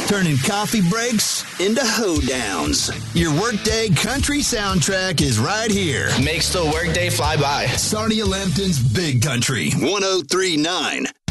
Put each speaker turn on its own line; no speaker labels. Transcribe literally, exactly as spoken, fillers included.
turning coffee breaks into hoedowns. Your workday country soundtrack is right here.
Makes the workday fly by.
Sarnia Lambton's Big Country, one oh three point nine.